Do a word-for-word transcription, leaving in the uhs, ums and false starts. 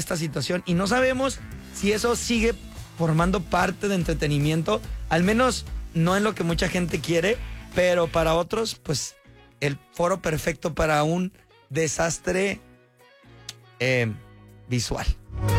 esta situación y no sabemos si eso sigue formando parte de entretenimiento, al menos no en lo que mucha gente quiere, pero para otros, pues el foro perfecto para un desastre eh, visual.